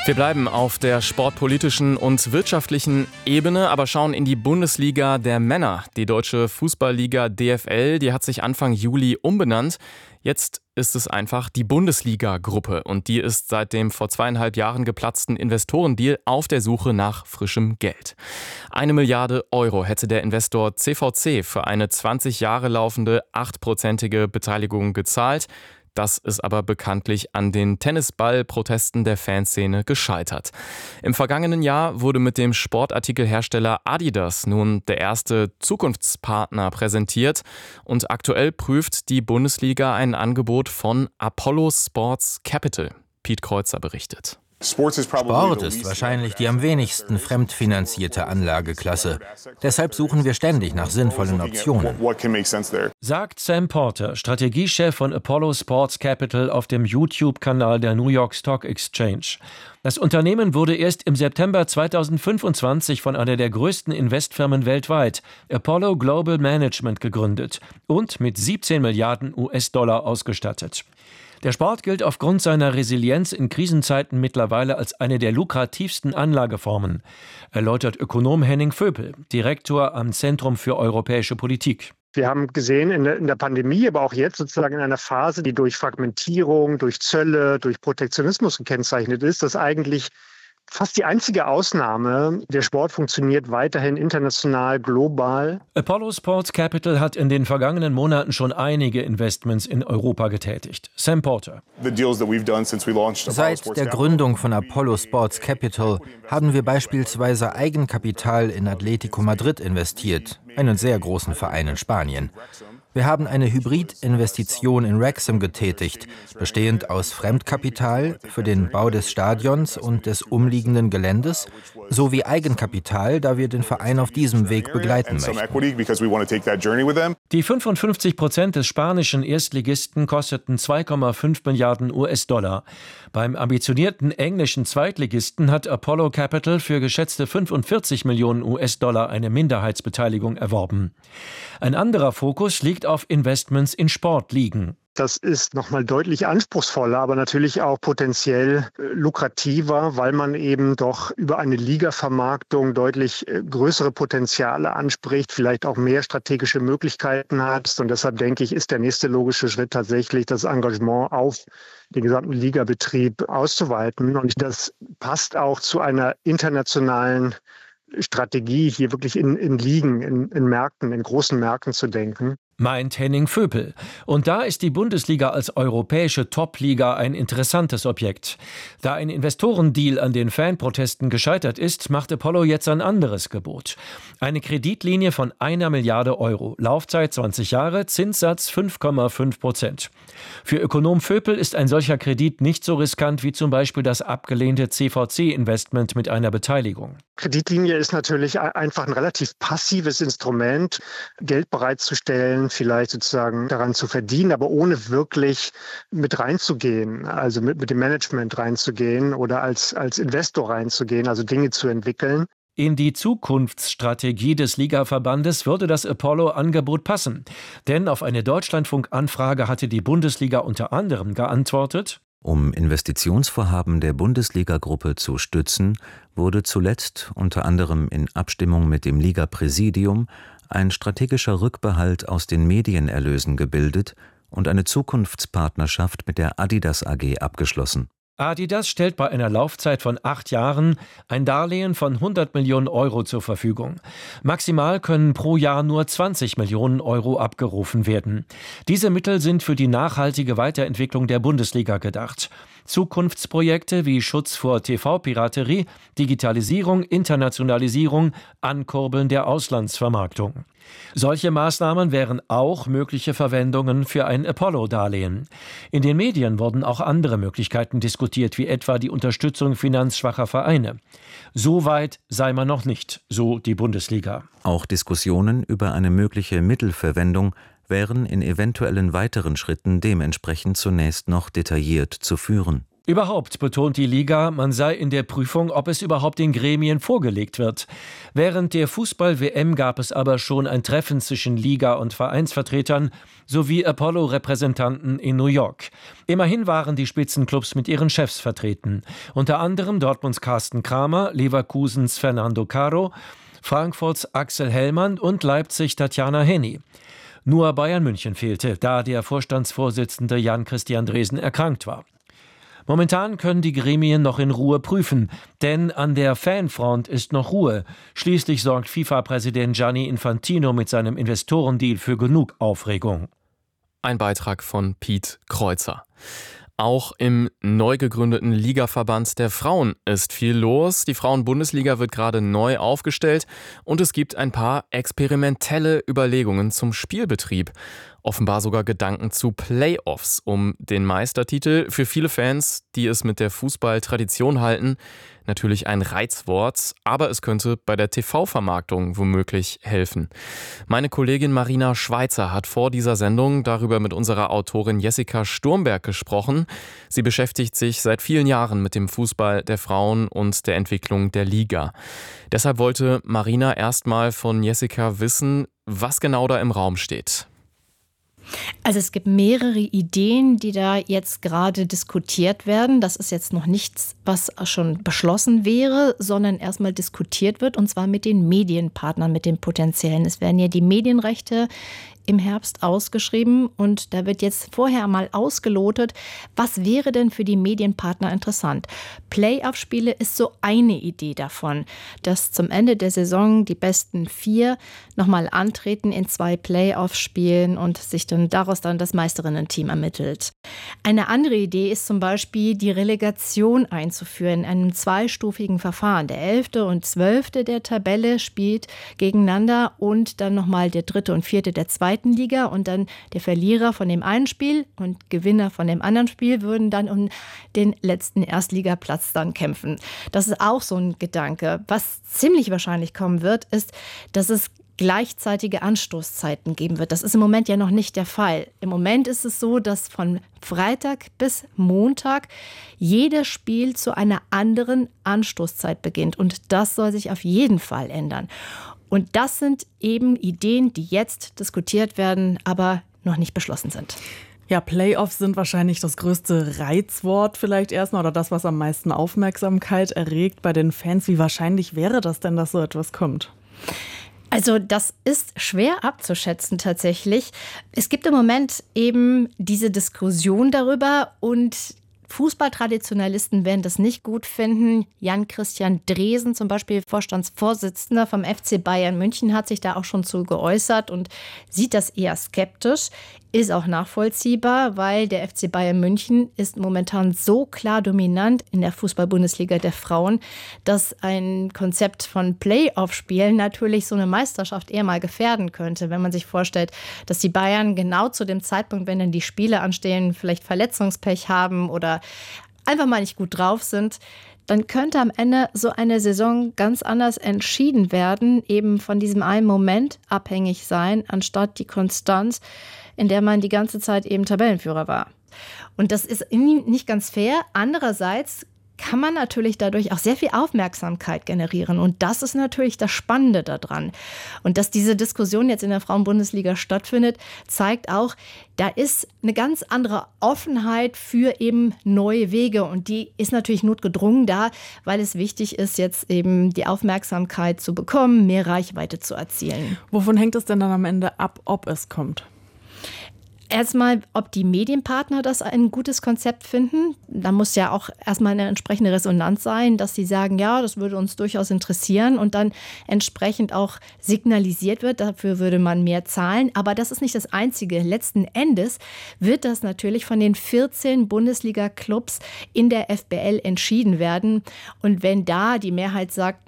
Wir bleiben auf der sportpolitischen und wirtschaftlichen Ebene, aber schauen in die Bundesliga der Männer. Die deutsche Fußballliga DFL, die hat sich Anfang Juli umbenannt. Jetzt ist es einfach die Bundesliga-Gruppe und die ist seit dem vor 2,5 Jahren geplatzten Investorendeal auf der Suche nach frischem Geld. 1 Milliarde Euro hätte der Investor CVC für eine 20 Jahre laufende 8%ige Beteiligung gezahlt. Das ist aber bekanntlich an den Tennisball-Protesten der Fanszene gescheitert. Im vergangenen Jahr wurde mit dem Sportartikelhersteller Adidas nun der erste Zukunftspartner präsentiert. Und aktuell prüft die Bundesliga ein Angebot von Apollo Sports Capital. Piet Kreuzer berichtet. Sport ist wahrscheinlich die am wenigsten fremdfinanzierte Anlageklasse. Deshalb suchen wir ständig nach sinnvollen Optionen. Sagt Sam Porter, Strategiechef von Apollo Sports Capital auf dem YouTube-Kanal der New York Stock Exchange. Das Unternehmen wurde erst im September 2025 von einer der größten Investfirmen weltweit, Apollo Global Management, gegründet und mit 17 Milliarden US-Dollar ausgestattet. Der Sport gilt aufgrund seiner Resilienz in Krisenzeiten mittlerweile als eine der lukrativsten Anlageformen, erläutert Ökonom Henning Vöpel, Direktor am Zentrum für europäische Politik. Wir haben gesehen in der Pandemie, aber auch jetzt sozusagen in einer Phase, die durch Fragmentierung, durch Zölle, durch Protektionismus gekennzeichnet ist, dass eigentlich fast die einzige Ausnahme. Der Sport funktioniert weiterhin international, global. Apollo Sports Capital hat in den vergangenen Monaten schon einige Investments in Europa getätigt. Sam Porter. Seit der Gründung von Apollo Sports Capital haben wir beispielsweise Eigenkapital in Atletico Madrid investiert, einen sehr großen Verein in Spanien. Wir haben eine Hybrid-Investition in Wrexham getätigt, bestehend aus Fremdkapital für den Bau des Stadions und des umliegenden Geländes sowie Eigenkapital, da wir den Verein auf diesem Weg begleiten möchten. Die 55% des spanischen Erstligisten kosteten 2,5 Milliarden US-Dollar. Beim ambitionierten englischen Zweitligisten hat Apollo Capital für geschätzte 45 Millionen US-Dollar eine Minderheitsbeteiligung erworben. Ein anderer Fokus liegt auf Investments in Sportligen. Das ist nochmal deutlich anspruchsvoller, aber natürlich auch potenziell lukrativer, weil man eben doch über eine Ligavermarktung deutlich größere Potenziale anspricht, vielleicht auch mehr strategische Möglichkeiten hat. Und deshalb denke ich, ist der nächste logische Schritt tatsächlich, das Engagement auf den gesamten Ligabetrieb auszuweiten. Und das passt auch zu einer internationalen Strategie, hier wirklich in Ligen, in Märkten, in großen Märkten zu denken. Meint Henning Vöpel. Und da ist die Bundesliga als europäische Top-Liga ein interessantes Objekt. Da ein Investorendeal an den Fanprotesten gescheitert ist, macht Apollo jetzt ein anderes Gebot. Eine Kreditlinie von 1 Milliarde Euro, Laufzeit 20 Jahre, Zinssatz 5,5%. Für Ökonom Vöpel ist ein solcher Kredit nicht so riskant wie zum Beispiel das abgelehnte CVC-Investment mit einer Beteiligung. Kreditlinie ist natürlich einfach ein relativ passives Instrument, Geld bereitzustellen, vielleicht sozusagen daran zu verdienen, aber ohne wirklich mit reinzugehen, also mit dem Management reinzugehen oder als Investor reinzugehen, also Dinge zu entwickeln. In die Zukunftsstrategie des Ligaverbandes würde das Apollo-Angebot passen. Denn auf eine Deutschlandfunk-Anfrage hatte die Bundesliga unter anderem geantwortet: Um Investitionsvorhaben der Bundesliga-Gruppe zu stützen, wurde zuletzt unter anderem in Abstimmung mit dem Liga-Präsidium ein strategischer Rückbehalt aus den Medienerlösen gebildet und eine Zukunftspartnerschaft mit der Adidas AG abgeschlossen. Adidas stellt bei einer Laufzeit von 8 Jahren ein Darlehen von 100 Millionen Euro zur Verfügung. Maximal können pro Jahr nur 20 Millionen Euro abgerufen werden. Diese Mittel sind für die nachhaltige Weiterentwicklung der Bundesliga gedacht. Zukunftsprojekte wie Schutz vor TV-Piraterie, Digitalisierung, Internationalisierung, Ankurbeln der Auslandsvermarktung. Solche Maßnahmen wären auch mögliche Verwendungen für ein Apollo-Darlehen. In den Medien wurden auch andere Möglichkeiten diskutiert, wie etwa die Unterstützung finanzschwacher Vereine. So weit sei man noch nicht, so die Bundesliga. Auch Diskussionen über eine mögliche Mittelverwendung wären in eventuellen weiteren Schritten dementsprechend zunächst noch detailliert zu führen. Überhaupt betont die Liga, man sei in der Prüfung, ob es überhaupt den Gremien vorgelegt wird. Während der Fußball-WM gab es aber schon ein Treffen zwischen Liga- und Vereinsvertretern sowie Apollo-Repräsentanten in New York. Immerhin waren die Spitzenclubs mit ihren Chefs vertreten. Unter anderem Dortmunds Carsten Kramer, Leverkusens Fernando Caro, Frankfurts Axel Hellmann und Leipzig Tatjana Henny. Nur Bayern München fehlte, da der Vorstandsvorsitzende Jan-Christian Dresen erkrankt war. Momentan können die Gremien noch in Ruhe prüfen, denn an der Fanfront ist noch Ruhe. Schließlich sorgt FIFA-Präsident Gianni Infantino mit seinem Investorendeal für genug Aufregung. Ein Beitrag von Piet Kreuzer. Auch im neu gegründeten Ligaverband der Frauen ist viel los. Die Frauen-Bundesliga wird gerade neu aufgestellt und es gibt ein paar experimentelle Überlegungen zum Spielbetrieb. Offenbar sogar Gedanken zu Playoffs um den Meistertitel. Für viele Fans, die es mit der Fußballtradition halten, natürlich ein Reizwort, aber es könnte bei der TV-Vermarktung womöglich helfen. Meine Kollegin Marina Schweizer hat vor dieser Sendung darüber mit unserer Autorin Jessica Sturmberg gesprochen. Sie beschäftigt sich seit vielen Jahren mit dem Fußball der Frauen und der Entwicklung der Liga. Deshalb wollte Marina erstmal von Jessica wissen, was genau da im Raum steht. Also es gibt mehrere Ideen, die da jetzt gerade diskutiert werden. Das ist jetzt noch nichts, was schon beschlossen wäre, sondern erstmal diskutiert wird, und zwar mit den Medienpartnern, mit den potenziellen. Es werden ja die Medienrechte im Herbst ausgeschrieben und da wird jetzt vorher mal ausgelotet, was wäre denn für die Medienpartner interessant. Playoff-Spiele ist so eine Idee davon, dass zum Ende der Saison die besten 4 nochmal antreten in 2 Playoff-Spielen und sich dann daraus dann das Meisterinnen-Team ermittelt. Eine andere Idee ist zum Beispiel, die Relegation einzuführen in einem 2-stufigen Verfahren. Der 11. und 12. der Tabelle spielt gegeneinander und dann nochmal der 3. und 4. der 2. Liga und dann der Verlierer von dem einen Spiel und Gewinner von dem anderen Spiel würden dann um den letzten Erstligaplatz dann kämpfen. Das ist auch so ein Gedanke. Was ziemlich wahrscheinlich kommen wird, ist, dass es gleichzeitige Anstoßzeiten geben wird. Das ist im Moment ja noch nicht der Fall. Im Moment ist es so, dass von Freitag bis Montag jedes Spiel zu einer anderen Anstoßzeit beginnt. Und das soll sich auf jeden Fall ändern. Und das sind eben Ideen, die jetzt diskutiert werden, aber noch nicht beschlossen sind. Ja, Playoffs sind wahrscheinlich das größte Reizwort vielleicht erstmal oder das, was am meisten Aufmerksamkeit erregt bei den Fans. Wie wahrscheinlich wäre das denn, dass so etwas kommt? Also das ist schwer abzuschätzen tatsächlich. Es gibt im Moment eben diese Diskussion darüber und Fußballtraditionalisten werden das nicht gut finden. Jan-Christian Dresen, zum Beispiel Vorstandsvorsitzender vom FC Bayern München, hat sich da auch schon zu geäußert und sieht das eher skeptisch. Ist auch nachvollziehbar, weil der FC Bayern München ist momentan so klar dominant in der Fußball-Bundesliga der Frauen, dass ein Konzept von Playoff-Spielen natürlich so eine Meisterschaft eher mal gefährden könnte. Wenn man sich vorstellt, dass die Bayern genau zu dem Zeitpunkt, wenn dann die Spiele anstehen, vielleicht Verletzungspech haben oder einfach mal nicht gut drauf sind, dann könnte am Ende so eine Saison ganz anders entschieden werden, eben von diesem einen Moment abhängig sein, anstatt die Konstanz, in der man die ganze Zeit eben Tabellenführer war. Und das ist nicht ganz fair. Andererseits kann man natürlich dadurch auch sehr viel Aufmerksamkeit generieren. Und das ist natürlich das Spannende daran. Und dass diese Diskussion jetzt in der Frauen-Bundesliga stattfindet, zeigt auch, da ist eine ganz andere Offenheit für eben neue Wege. Und die ist natürlich notgedrungen da, weil es wichtig ist, jetzt eben die Aufmerksamkeit zu bekommen, mehr Reichweite zu erzielen. Wovon hängt es denn dann am Ende ab, ob es kommt? Erstmal, ob die Medienpartner das ein gutes Konzept finden. Da muss ja auch erstmal eine entsprechende Resonanz sein, dass sie sagen, ja, das würde uns durchaus interessieren und dann entsprechend auch signalisiert wird, dafür würde man mehr zahlen. Aber das ist nicht das Einzige. Letzten Endes wird das natürlich von den 14 Bundesliga-Clubs in der FBL entschieden werden. Und wenn da die Mehrheit sagt,